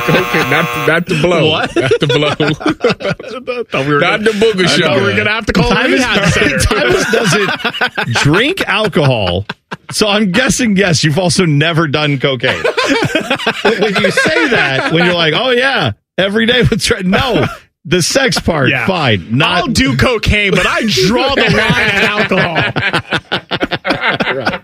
cocaine, not the blow. What? Not the blow. Not the booger sugar. We're going to have to call Tyvus doesn't drink alcohol. So I'm guessing, yes, you've also never done cocaine. But when you say that, when you're like, oh, yeah, every day with no, the sex part, fine. I'll do cocaine, but I draw the line at alcohol. Right.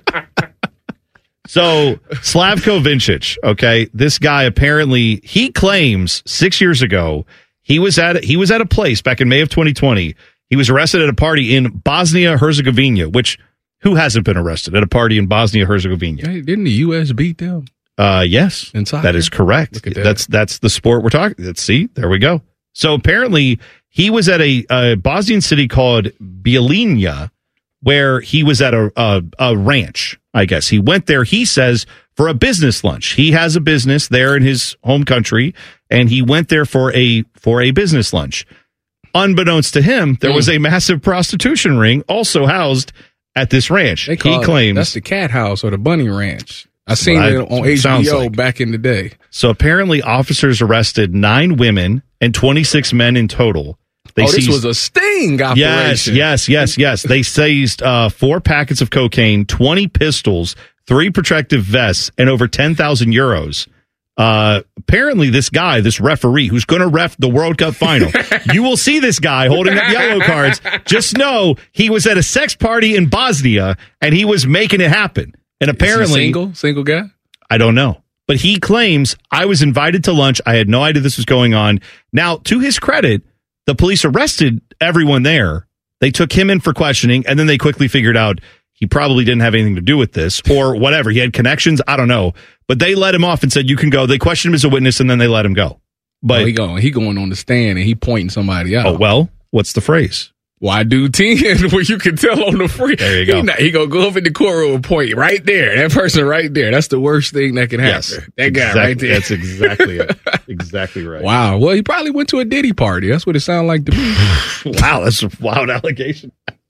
So Slavko Vincic, okay, this guy apparently, he claims 6 years ago he was at a place back in May of 2020. He was arrested at a party in Bosnia-Herzegovina, which who hasn't been arrested at a party in Bosnia-Herzegovina? Hey, didn't the U.S. beat them? Yes, that is correct. Look at that. That's the sport we're talking. Let's see, there we go. So apparently he was at a Bosnian city called Bijeljina, where he was at a ranch. I guess he went there, he says, for a business lunch. He has a business there in his home country, and he went there for a business lunch. Unbeknownst to him, there was a massive prostitution ring also housed at this ranch. He claims that's the Cat House or the Bunny Ranch. I seen it on HBO back in the day. So apparently officers arrested 9 women and 26 men in total. This was a sting operation. Yes. They seized 4 packets of cocaine, 20 pistols, 3 protective vests, and over 10,000 euros. Apparently this guy, this referee who's going to ref the World Cup final, you will see this guy holding up yellow cards. Just know he was at a sex party in Bosnia and he was making it happen. And apparently single guy? I don't know. But he claims, I was invited to lunch. I had no idea this was going on. Now, to his credit, the police arrested everyone there. They took him in for questioning, and then they quickly figured out he probably didn't have anything to do with this or whatever. He had connections. I don't know. But they let him off and said, you can go. They questioned him as a witness, and then they let him go. But he going on the stand, and he pointing somebody out. Oh, well, what's the phrase? Why do 10? Well, you can tell on the free. There you go. He going to go up in the courtroom and point right there. That person right there. That's the worst thing that can happen. Yes, that guy right there. That's exactly it. Exactly right. Wow. Well, he probably went to a Diddy party. That's what it sounded like to me. Wow, that's a wild allegation.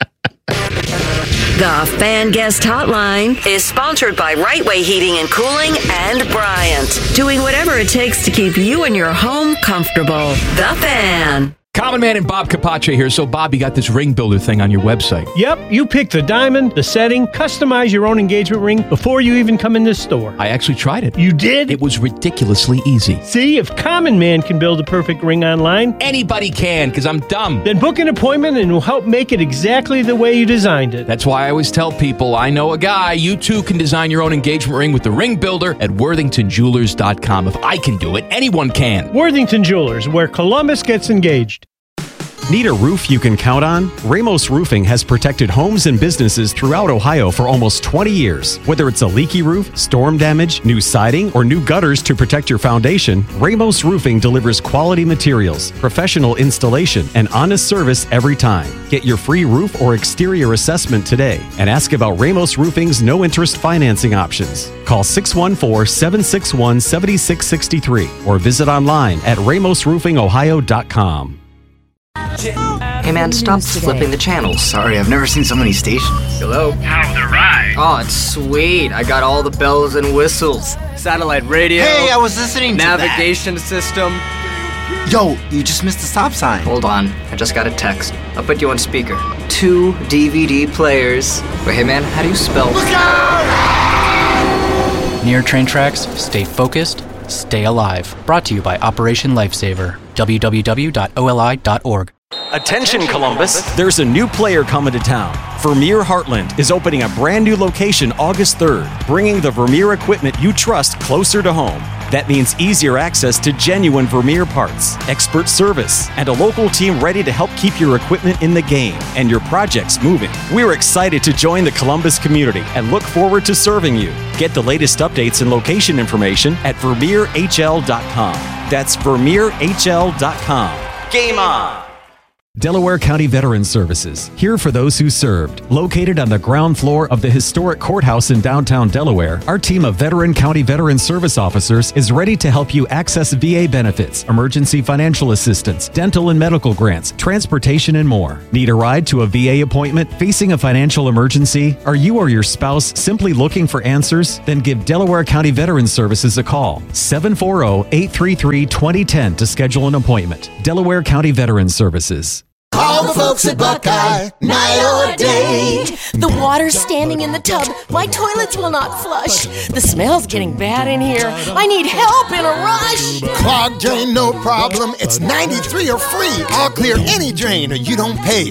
The Fan Guest Hotline is sponsored by Right Way Heating and Cooling and Bryant, doing whatever it takes to keep you and your home comfortable. The Fan. Common Man and Bob Capace here. So, Bob, you got this ring builder thing on your website. Yep, you pick the diamond, the setting, customize your own engagement ring before you even come in this store. I actually tried it. You did? It was ridiculously easy. See, if Common Man can build a perfect ring online, anybody can, because I'm dumb. Then book an appointment and we'll help make it exactly the way you designed it. That's why I always tell people, I know a guy. You too can design your own engagement ring with the ring builder at WorthingtonJewelers.com. If I can do it, anyone can. Worthington Jewelers, where Columbus gets engaged. Need a roof you can count on? Ramos Roofing has protected homes and businesses throughout Ohio for almost 20 years. Whether it's a leaky roof, storm damage, new siding, or new gutters to protect your foundation, Ramos Roofing delivers quality materials, professional installation, and honest service every time. Get your free roof or exterior assessment today and ask about Ramos Roofing's no-interest financing options. Call 614-761-7663 or visit online at ramosroofingohio.com. Hey man, stop flipping the channels. Sorry, I've never seen so many stations. Hello? How's the ride? Oh, it's sweet. I got all the bells and whistles. Satellite radio. Hey, I was listening to navigation system. Yo, you just missed the stop sign. Hold on, I just got a text. I'll put you on speaker. 2 DVD players. Wait, hey man, how do you spell? Look out! Near train tracks, stay focused, stay alive. Brought to you by Operation Lifesaver. www.oli.org. Attention, Columbus! There's a new player coming to town. Vermeer Heartland is opening a brand new location August 3rd, bringing the Vermeer equipment you trust closer to home. That means easier access to genuine Vermeer parts, expert service, and a local team ready to help keep your equipment in the game and your projects moving. We're excited to join the Columbus community and look forward to serving you. Get the latest updates and location information at VermeerHL.com. That's VermeerHL.com. Game on! Delaware County Veterans Services, here for those who served. Located on the ground floor of the historic courthouse in downtown Delaware, our team of veteran county veteran service officers is ready to help you access VA benefits, emergency financial assistance, dental and medical grants, transportation, and more. Need a ride to a VA appointment? Facing a financial emergency? Are you or your spouse simply looking for answers? Then give Delaware County Veterans Services a call. 740-833-2010 to schedule an appointment. Delaware County Veterans Services. Call the folks at Buckeye, night or day. The water's standing in the tub. My toilets will not flush. The smell's getting bad in here. I need help in a rush. Clogged drain, no problem. It's 93 or free. I'll clear any drain or you don't pay.